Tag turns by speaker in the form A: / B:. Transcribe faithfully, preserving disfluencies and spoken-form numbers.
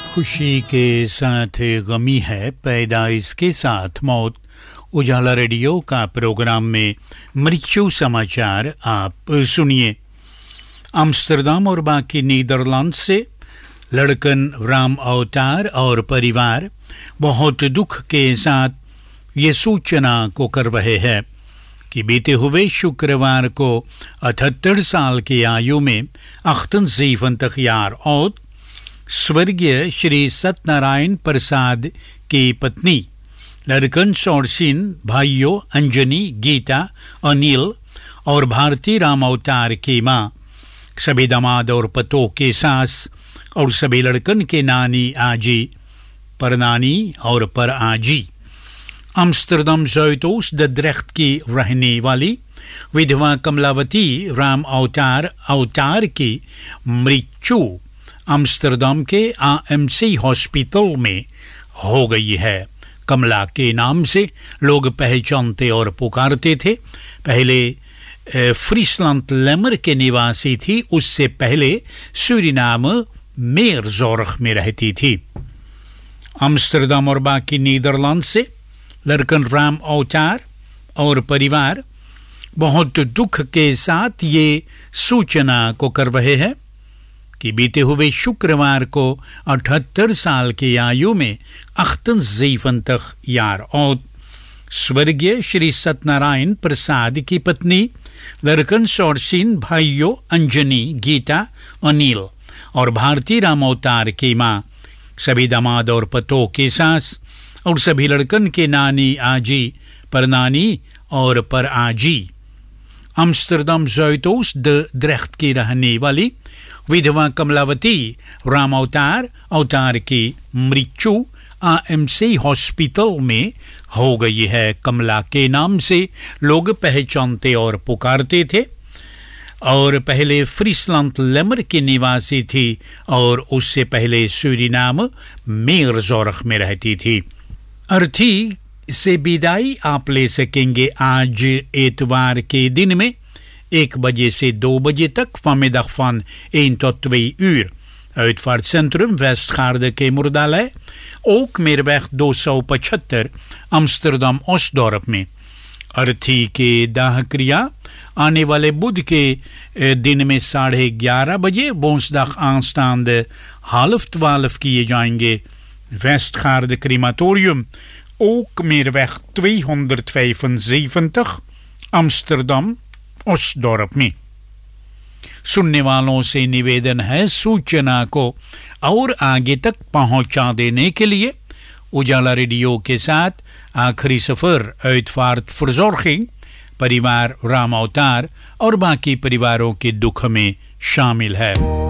A: खुशी के साथ गमी है, पैदाइश के साथ मौत। उजाला रेडियो का प्रोग्राम में मृत्यु समाचार आप सुनिए। आम्स्टरडम और बाकी नीदरलैंड से लड़कन राम अवतार और परिवार बहुत दुख के साथ ये सूचना को कर रहे हैं कि बीते हुए शुक्रवार को अठहत्तर साल की आयु में अख्तन जीवन तखयार और स्वर्गीय श्री सत्यनारायण प्रसाद की पत्नी लड़कन शौरसिन भाइयों अंजनी, गीता, अनिल और भारती राम अवतार की माँ, सभी दामाद और पतों के सास और सभी लड़कन के नानी, आजी, परनानी और पर आजी। आम्स्टरडम ज़ुइदोस द ड्रेख्ट की रहने वाली विधवा कमलावती राम अवतार अवतार की मृत्यु आम्स्टरडम के आएमसी हॉस्पिटल में हो गई है। कमला के नाम से लोग पहचानते और पुकारते थे। पहले फ्रीसलैंड लेमर के निवासी थी, उससे पहले सूरीनाम मेयरजोर्ग में रहती थी। आम्स्टरडम और बाकी नीदरलैंड से लड़कन राम अवतार और परिवार बहुत दुख के साथ ये सूचना को कर रहे हैं कि बीते हुए शुक्रवार को अठहत्तर साल की आयु में अख्तन जीवन तखयार और स्वर्गीय श्री सत्यनारायण प्रसाद की पत्नी लड़कन शौरसिन भाइयों अंजनी, गीता, अनिल और भारती राम अवतार की माँ, सभी दामाद और पतों के सास और सभी लड़कन के नानी, आजी, परनानी और पर आजी। आम्स्टरडम ज़ुइदोस द ड्रेख्ट की रहने वाली विधवा कमलावती राम अवतार अवतार की मृत्यु आएमसी हॉस्पिटल में हो गई है। कमला के नाम से लोग पहचानते और पुकारते थे और पहले फ्रीसलैंड लेमर की निवासी थी और उससे पहले सूरीनाम मेयरजोर्ग में रहती थी। अर्थी से विदाई आप ले सकेंगे आज एतवार के दिन में एक बजे से दो बजे तक vanmiddag van één tot twee uur. Uitvaartcentrum Westgaarde Keemordalij, ook Meerweg tweehonderd पचहत्तर Amsterdam Osdorp में। अर्थी के दाह क्रिया आने वाले बुध के दिन में साढ़े ग्यारह बजे woensdag aanstaande half twaalf किए जाएंगे। Westgaarde Crematorium, ook Meerweg tweehonderdvijfenzeventig Amsterdam ओसडोर्प में। सुनने वालों से निवेदन है, सूचना को और आगे तक पहुंचा देने के लिए उजाला रेडियो के साथ आखिरी सफर uitvaartverzorging परिवार राम अवतार और बाकी परिवारों के दुख में शामिल है।